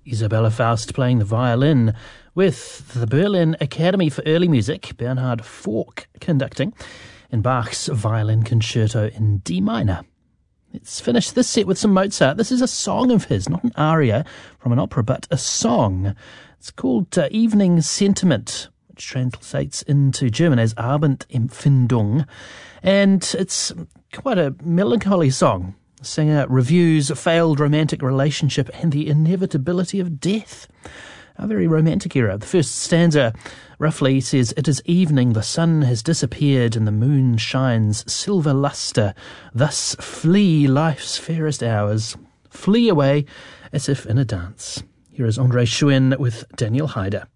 Isabella Faust playing the violin with the Berlin Academy for Early Music, Bernhard Falk conducting, in Bach's Violin Concerto in D minor. Let's finish this set with some Mozart. This is a song of his, not an aria from an opera, but a song. It's called Evening Sentiment, which translates into German as Abendempfindung, and it's quite a melancholy song. The singer reviews a failed romantic relationship and the inevitability of death. A very romantic era. The first stanza roughly says, "It is evening, the sun has disappeared, and the moon shines silver lustre. Thus flee life's fairest hours. Flee away as if in a dance." Here is André Schuen with Daniel Haider.